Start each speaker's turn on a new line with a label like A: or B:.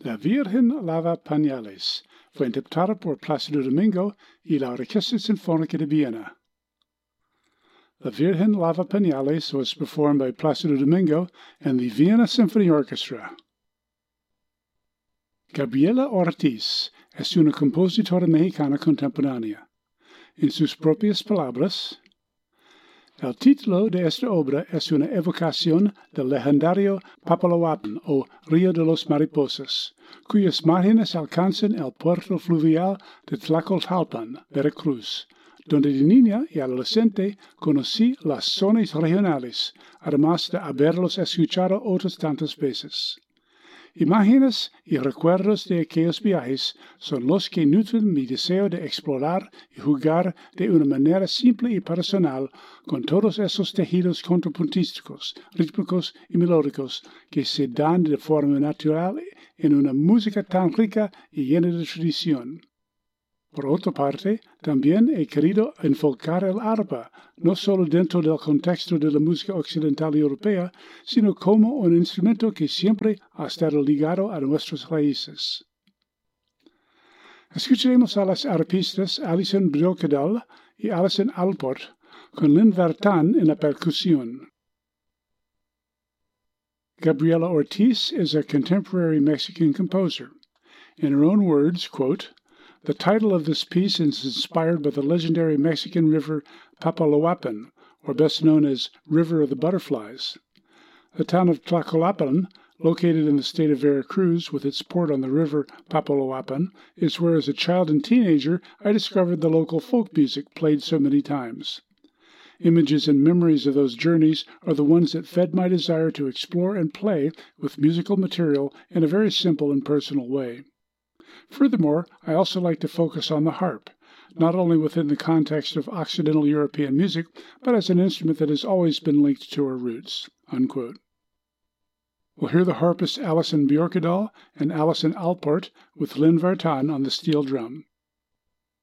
A: La Virgen Lava Pañales fue interpretada por Plácido Domingo y la Orquesta Sinfónica de Viena. La Virgen Lava Pañales was performed by Plácido Domingo and the Vienna Symphony Orchestra. Gabriela Ortiz es una compositora mexicana contemporánea. En sus propias palabras, el título de esta obra es una evocación del legendario Papaloapan o Río de los Mariposas, cuyas márgenes alcanzan el puerto fluvial de Tlacotalpan, Veracruz, donde de niña y adolescente conocí las sones regionales, además de haberlos escuchado otras tantas veces. Imágenes y recuerdos de aquellos viajes son los que nutren mi deseo de explorar y jugar de una manera simple y personal con todos esos tejidos contrapuntísticos, rítmicos y melódicos que se dan de forma natural en una música tan rica y llena de tradición. Por otra parte, también he querido enfocar el arpa, no solo dentro del contexto de la música occidental y europea, sino como un instrumento que siempre ha estado ligado a nuestras raíces. Escucharemos a las arpistas Alison Björkedal y Alison Alport, con Lynn Vartan en la percusión. Gabriela Ortiz is a contemporary Mexican composer. In her own words, quote, "The title of this piece is inspired by the legendary Mexican river Papaloapan, or best known as River of the Butterflies. The town of Tlacotalpan, located in the state of Veracruz with its port on the river Papaloapan, is where as a child and teenager I discovered the local folk music played so many times. Images and memories of those journeys are the ones that fed my desire to explore and play with musical material in a very simple and personal way. Furthermore, I also like to focus on the harp, not only within the context of Occidental European music, but as an instrument that has always been linked to our roots." Unquote. We'll hear the harpist Alison Björkedal and Alison Alport with Lynn Vartan on the steel drum.